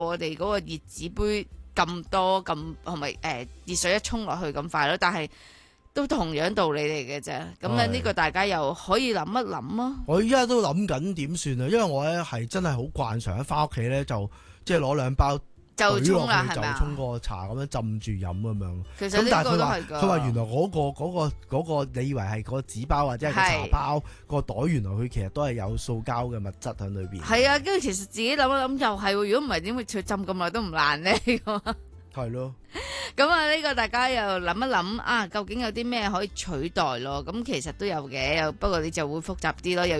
我哋嗰個熱紙杯咁多咁係咪熱水一沖落去咁快咯？但係都同樣道理嚟嘅啫。咁啊呢個大家又可以諗一諗咯。 我依家都諗緊點算啊，因為我咧係真係好慣常喺翻屋企咧就即係攞2包就沖啦，係就咪啊？ 沖個茶咁樣浸住飲咁樣。 其實呢個都係㗎。 佢話原來嗰個你以為係個紙包或者係個茶包個袋，原來佢其實都係有塑膠嘅物質喺裏邊。 係啊，跟住其實自己諗一諗又係喎，如果唔係點會佢浸咁耐都唔爛呢？ 係咯。 咁啊，呢個大家又諗一諗啊，究竟有啲咩可以取代咯？咁其實都有嘅，不過你就會複雜啲咯。又